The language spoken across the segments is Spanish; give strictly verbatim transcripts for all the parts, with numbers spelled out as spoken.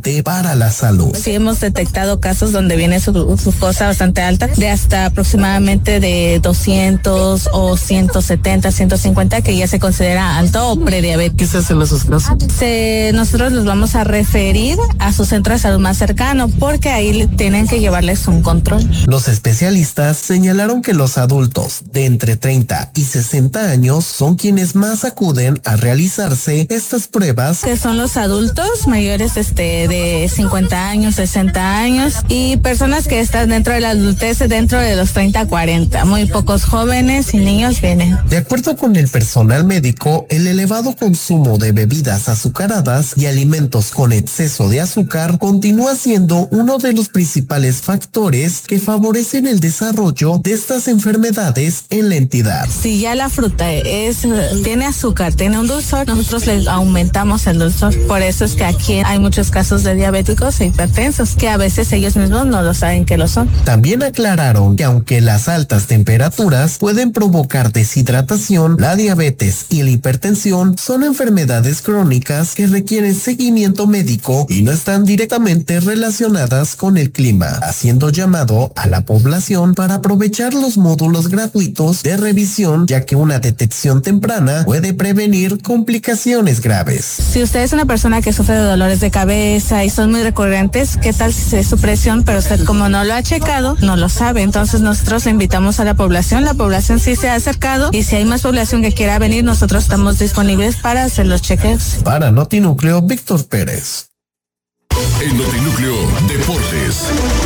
importante para la salud. Sí, hemos detectado casos donde viene su glucosa bastante alta, de hasta aproximadamente de doscientos o ciento setenta, ciento cincuenta, que ya se considera alto o prediabetes. ¿Qué se hace en esos casos? Se, nosotros los vamos a referir a su centro de salud más cercano, porque ahí tienen que llevarles un control. Los especialistas señalaron que los adultos de entre treinta y sesenta años son quienes más acuden a realizarse estas pruebas. Que son los adultos mayores este, de cincuenta años, sesenta años y personas que están dentro de la adultez dentro de los treinta a cuarenta. Muy pocos jóvenes y niños vienen. De acuerdo con el personal médico, el elevado consumo de bebidas azucaradas y alimentos con exceso de azúcar continúa siendo uno de los principales factores que favorecen el desarrollo de estas enfermedades en la entidad. Si ya la fruta es tiene azúcar, tiene un dulzor, nosotros le aumentamos el dulzor. Por eso es que aquí hay muchos casos de diabéticos e hipertensos, que a veces ellos mismos no lo saben que lo son. También aclararon que aunque las altas temperaturas pueden provocar deshidratación, la diabetes y la hipertensión son enfermedades crónicas que requieren seguimiento médico y no están directamente relacionadas con el clima, haciendo llamado a la población para aprovechar los módulos gratuitos de revisión, ya que una detección temprana puede prevenir complicaciones graves. Si usted es una persona que sufre de dolores de cabeza y son muy recurrentes, ¿qué tal si es su presión? Pero usted, como no lo ha checado, no lo sabe. Entonces nosotros le invitamos a la población, la población sí se ha acercado y si hay más población que quiera venir, nosotros estamos disponibles para hacer los chequeos. Para Notinúcleo, Víctor Pérez. En Notinúcleo Deportes.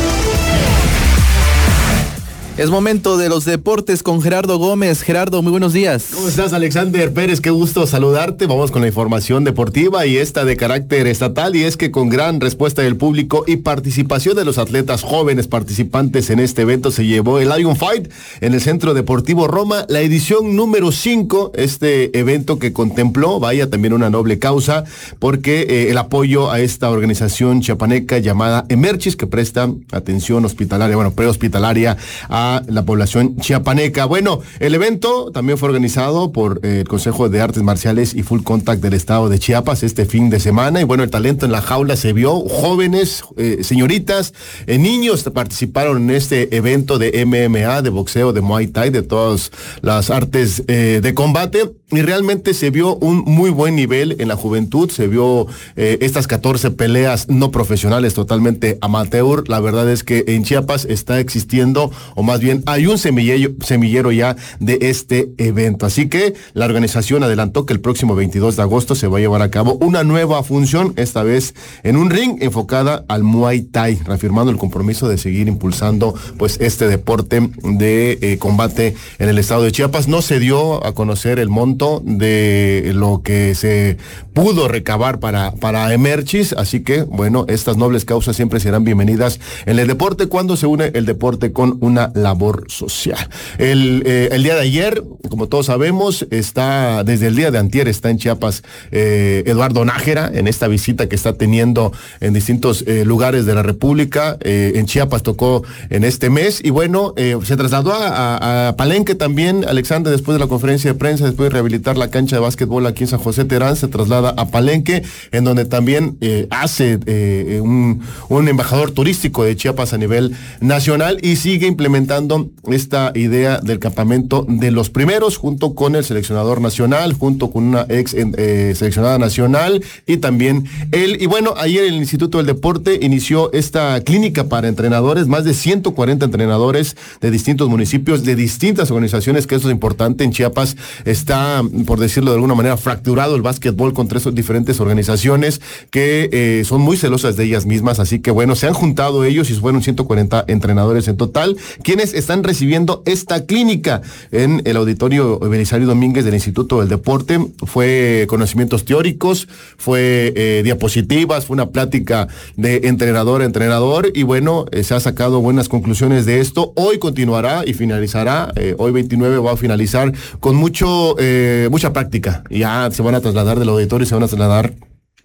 Es momento de los deportes con Gerardo Gómez. Gerardo, muy buenos días. ¿Cómo estás, Alexander Pérez? Qué gusto saludarte. Vamos con la información deportiva y esta de carácter estatal, y es que con gran respuesta del público y participación de los atletas jóvenes participantes en este evento se llevó el Lion Fight en el Centro Deportivo Roma, la edición número cinco, este evento que contempló, vaya, también una noble causa, porque eh, el apoyo a esta organización chiapaneca llamada Emerchis, que presta atención hospitalaria, bueno, prehospitalaria a la población chiapaneca. Bueno, el evento también fue organizado por eh, el Consejo de Artes Marciales y Full Contact del Estado de Chiapas este fin de semana, y bueno, el talento en la jaula se vio. Jóvenes, eh, señoritas, eh, niños participaron en este evento de M M A, de boxeo, de Muay Thai, de todas las artes eh, de combate, y realmente se vio un muy buen nivel en la juventud. Se vio eh, estas catorce peleas no profesionales, totalmente amateur. La verdad es que en Chiapas está existiendo, o más bien hay un semillero, semillero ya de este evento. Así que la organización adelantó que el próximo veintidós de agosto se va a llevar a cabo una nueva función, esta vez en un ring enfocada al Muay Thai, reafirmando el compromiso de seguir impulsando pues este deporte de eh, combate en el estado de Chiapas. No se dio a conocer el monto de lo que se pudo recabar para, para Emerchis, así que bueno, estas nobles causas siempre serán bienvenidas en el deporte cuando se une el deporte con una labor social. El, eh, el día de ayer, como todos sabemos, está, desde el día de antier está en Chiapas eh, Eduardo Nájera, en esta visita que está teniendo en distintos eh, lugares de la República. Eh, en Chiapas tocó en este mes, y bueno, eh, se trasladó a, a, a Palenque también, Alexander, después de la conferencia de prensa, después de rehabilitar la cancha de básquetbol aquí en San José Terán, se traslada a Palenque, en donde también eh, hace eh, un, un embajador turístico de Chiapas a nivel nacional, y sigue implementando esta idea del campamento de los primeros, junto con el seleccionador nacional, junto con una ex eh, seleccionada nacional, y también él. Y bueno, ayer el Instituto del Deporte inició esta clínica para entrenadores, más de ciento cuarenta entrenadores de distintos municipios, de distintas organizaciones, que eso es importante. En Chiapas está, por decirlo de alguna manera, fracturado el básquetbol con tres diferentes organizaciones que eh, son muy celosas de ellas mismas, así que bueno, se han juntado ellos y fueron ciento cuarenta entrenadores en total, quienes están recibiendo esta clínica en el auditorio Belisario Domínguez del Instituto del Deporte. Fue conocimientos teóricos, fue eh, diapositivas, fue una plática de entrenador a entrenador, y bueno, eh, se ha sacado buenas conclusiones de esto. Hoy continuará y finalizará, eh, hoy veintinueve va a finalizar con mucho, eh, mucha práctica. Ya se van a trasladar del auditorio y se van a trasladar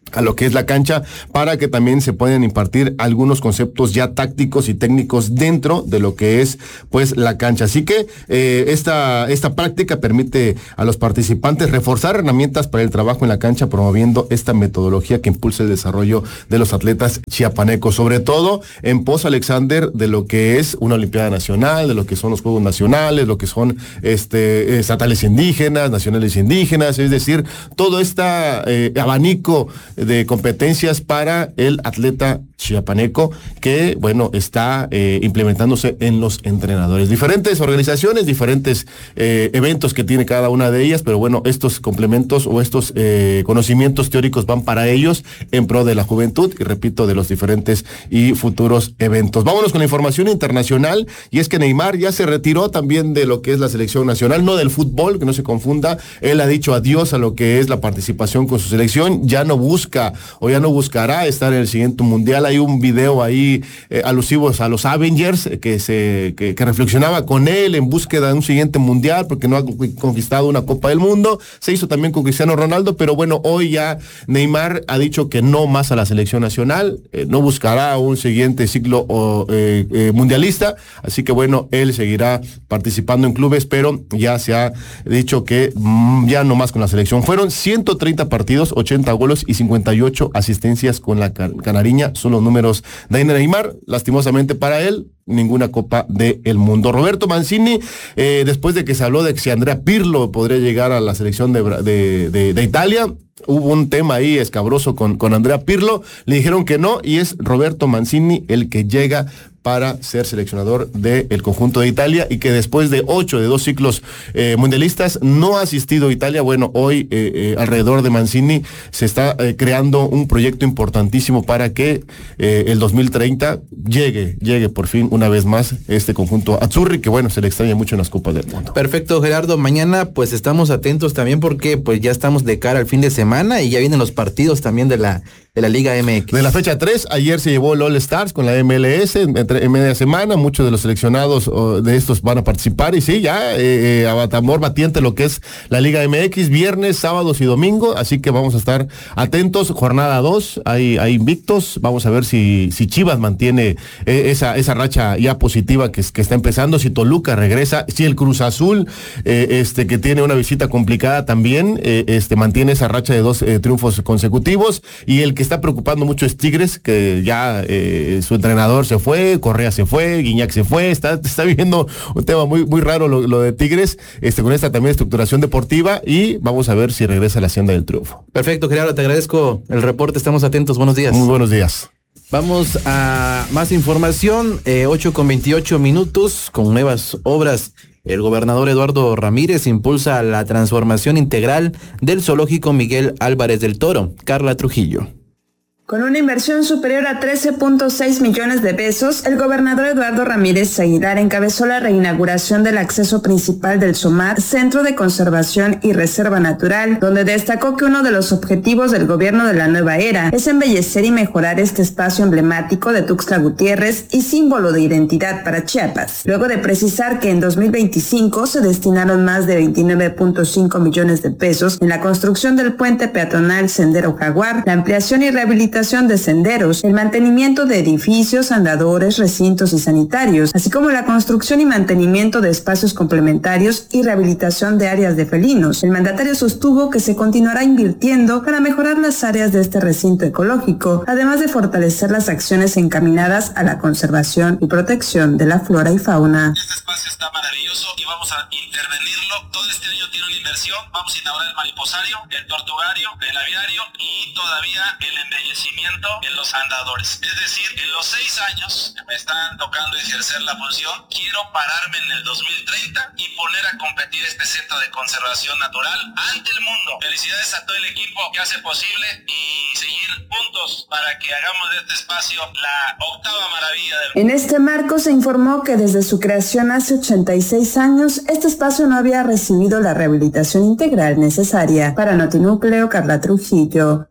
a lo que es la cancha, para que también se puedan impartir algunos conceptos ya tácticos y técnicos dentro de lo que es pues la cancha. Así que eh, esta, esta práctica permite a los participantes reforzar herramientas para el trabajo en la cancha, promoviendo esta metodología que impulsa el desarrollo de los atletas chiapanecos, sobre todo en pos, Alexander, de lo que es una Olimpiada Nacional, de lo que son los Juegos Nacionales, lo que son este estatales indígenas, nacionales indígenas, es decir, todo este eh, abanico de competencias para el atleta chiapaneco que, bueno, está eh, implementándose en los entrenadores. Diferentes organizaciones, diferentes eh, eventos que tiene cada una de ellas, pero bueno, estos complementos o estos eh, conocimientos teóricos van para ellos en pro de la juventud y, repito, de los diferentes y futuros eventos. Vámonos con la información internacional, y es que Neymar ya se retiró también de lo que es la selección nacional, no del fútbol, que no se confunda. Él ha dicho adiós a lo que es la participación con su selección, ya no busca o ya no buscará estar en el siguiente mundial. Hay un video ahí eh, alusivos a los Avengers eh, que se que, que reflexionaba con él en búsqueda de un siguiente mundial porque no ha conquistado una Copa del Mundo. Se hizo también con Cristiano Ronaldo, pero bueno, hoy ya Neymar ha dicho que no más a la selección nacional, eh, no buscará un siguiente ciclo o, eh, eh, mundialista, así que bueno, él seguirá participando en clubes, pero ya se ha dicho que mmm, ya no más con la selección. Fueron ciento treinta partidos, ochenta goles y cincuenta y ocho asistencias con la can- canariña, son los números de Neymar. Lastimosamente para él, ninguna Copa del Mundo. Roberto Mancini, eh, después de que se habló de que si Andrea Pirlo podría llegar a la selección de, de, de, de Italia, hubo un tema ahí escabroso con, con Andrea Pirlo, le dijeron que no, y es Roberto Mancini el que llega para ser seleccionador del conjunto de Italia, y que después de ocho de dos ciclos eh, mundialistas no ha asistido a Italia. Bueno, hoy eh, eh, alrededor de Mancini se está eh, creando un proyecto importantísimo para que eh, el dos mil treinta llegue, llegue por fin una vez más este conjunto azzurri, que bueno, se le extraña mucho en las Copas del Mundo. Perfecto, Gerardo. Mañana pues estamos atentos también porque pues ya estamos de cara al fin de semana y ya vienen los partidos también de la de la Liga M X. De la fecha tres, ayer se llevó el All Stars con la M L S entre, en media semana. Muchos de los seleccionados oh, de estos van a participar, y sí, ya eh, eh, a tambor batiente lo que es la Liga M X, viernes, sábados y domingo, así que vamos a estar atentos. Jornada dos, hay, hay invictos, vamos a ver si, si Chivas mantiene eh, esa, esa racha ya positiva que, que está empezando, si Toluca regresa, si el Cruz Azul, eh, este que tiene una visita complicada también, eh, este mantiene esa racha de dos eh, triunfos consecutivos, y el que está preocupando mucho es Tigres, que ya eh, su entrenador se fue, Correa se fue, Guiñac se fue, está, está viviendo un tema muy, muy raro lo, lo de Tigres, este, con esta también estructuración deportiva, y vamos a ver si regresa a la senda del triunfo. Perfecto, Gerardo, te agradezco el reporte, estamos atentos, buenos días. Muy buenos días. Vamos a más información, eh, ocho con veintiocho minutos, con nuevas obras. El gobernador Eduardo Ramírez impulsa la transformación integral del zoológico Miguel Álvarez del Toro. Carla Trujillo. Con una inversión superior a trece punto seis millones de pesos, el gobernador Eduardo Ramírez Aguilar encabezó la reinauguración del acceso principal del SOMAT, Centro de Conservación y Reserva Natural, donde destacó que uno de los objetivos del gobierno de la nueva era es embellecer y mejorar este espacio emblemático de Tuxtla Gutiérrez y símbolo de identidad para Chiapas. Luego de precisar que en dos mil veinticinco se destinaron más de veintinueve punto cinco millones de pesos en la construcción del puente peatonal Sendero Jaguar, la ampliación y rehabilitación de senderos, el mantenimiento de edificios, andadores, recintos y sanitarios, así como la construcción y mantenimiento de espacios complementarios y rehabilitación de áreas de felinos. El mandatario sostuvo que se continuará invirtiendo para mejorar las áreas de este recinto ecológico, además de fortalecer las acciones encaminadas a la conservación y protección de la flora y fauna. Este espacio está maravilloso y vamos a intervenirlo. Todo este año tiene una inversión. Vamos a inaugurar el mariposario, el tortugario, el aviario y todavía el embellecimiento en los andadores. Es decir, en los seis años que me están tocando ejercer la función, quiero pararme en el dos mil treinta y poner a competir este centro de conservación natural ante el mundo. Felicidades a todo el equipo que hace posible y seguir juntos para que hagamos de este espacio la octava maravilla del mundo. En este marco se informó que desde su creación hace ochenta y seis años, este espacio no había recibido la rehabilitación integral necesaria. Para Notinúcleo, Carla Trujillo.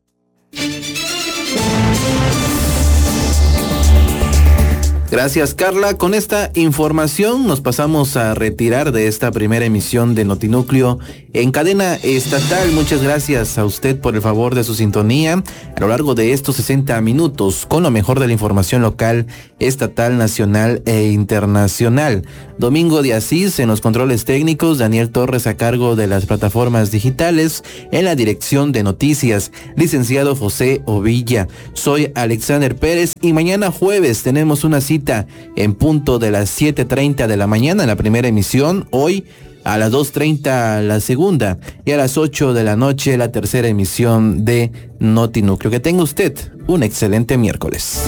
Gracias, Carla. Con esta información nos pasamos a retirar de esta primera emisión de Notinúcleo en cadena estatal. Muchas gracias a usted por el favor de su sintonía a lo largo de estos sesenta minutos con lo mejor de la información local, estatal, nacional e internacional. Domingo de Asís en los controles técnicos, Daniel Torres a cargo de las plataformas digitales, en la dirección de noticias, licenciado José Ovilla. Soy Alexander Pérez y mañana jueves tenemos una cita en punto de las siete treinta de la mañana en la primera emisión, hoy a las dos treinta la segunda y a las ocho de la noche la tercera emisión de Notinúcleo. Que tenga usted un excelente miércoles.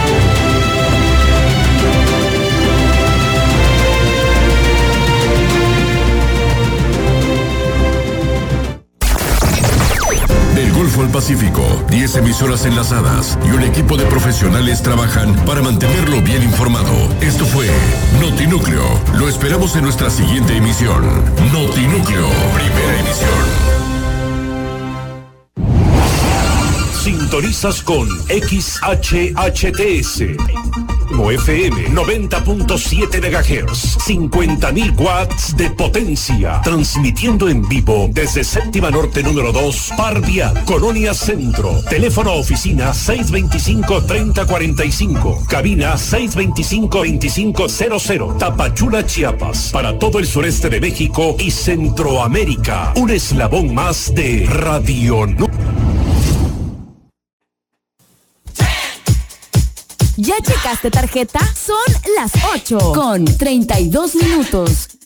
Del Golfo al Pacífico, diez emisoras enlazadas y un equipo de profesionales trabajan para mantenerlo bien informado. Esto fue Notinúcleo. Lo esperamos en nuestra siguiente emisión. Notinúcleo, primera emisión. Sintonizas con X H H T S. F M noventa punto siete megahertz, cincuenta mil watts de potencia, transmitiendo en vivo desde Séptima Norte número dos, Par Vial, Colonia Centro. Teléfono oficina seis veinticinco, treinta cuarenta y cinco, cabina seis veinticinco, veinticinco cero cero, Tapachula, Chiapas, para todo el sureste de México y Centroamérica. Un eslabón más de Radio Nu. ¿Ya checaste tarjeta? Son las ocho con treinta y dos minutos.